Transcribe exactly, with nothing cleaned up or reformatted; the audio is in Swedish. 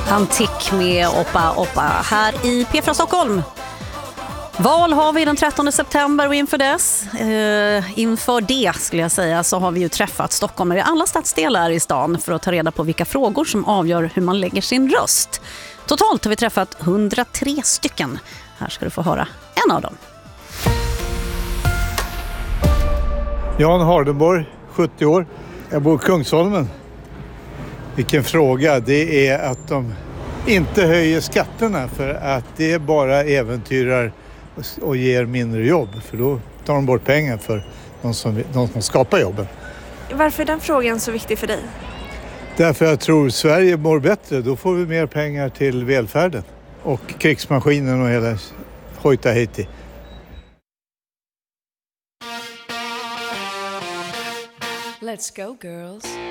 Antik med Oppa Oppa här i P fyra Stockholm. Val har vi den trettonde september och inför dess, eh, inför det skulle jag säga, så har vi ju träffat stockholmare i alla stadsdelar i stan för att ta reda på vilka frågor som avgör hur man lägger sin röst. Totalt har vi träffat hundratre stycken. Här ska du få höra en av dem. Jan Hardenborg, sjuttio år. Jag bor i Kungsholmen. Vilken fråga. Det är att de inte höjer skatterna för att det bara äventyrar och ger mindre jobb. För då tar de bort pengar för de som, de som skapar jobben. Varför är den frågan så viktig för dig? Därför jag tror Sverige mår bättre. Då får vi mer pengar till välfärden. Och krigsmaskinen och hela hojta hejti. Let's go girls.